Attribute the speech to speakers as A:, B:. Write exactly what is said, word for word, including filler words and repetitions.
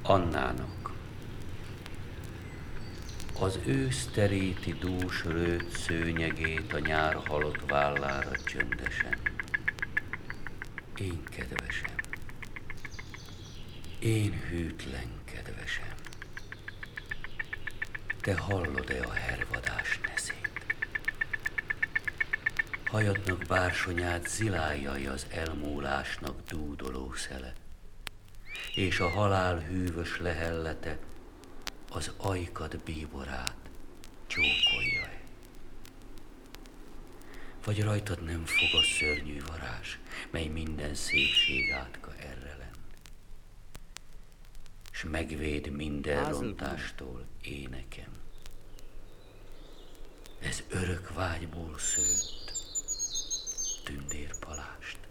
A: Annának. Az ősz teríti dús rőt szőnyegét a nyár halott vállára csöndesen. Én kedvesem, én hűtlen kedvesem, te hallod-e a hervadás neszét? Hajadnak bársonyát ziláljai az elmúlásnak dúdoló szele, és a halál hűvös lehellete az ajkad bíborát csókolja-e? Vagy rajtad nem fog a szörnyű varázs, mely minden szépség átka errelen, s megvéd minden rontástól énekem? Ez örök vágyból szőtt tündérpalást.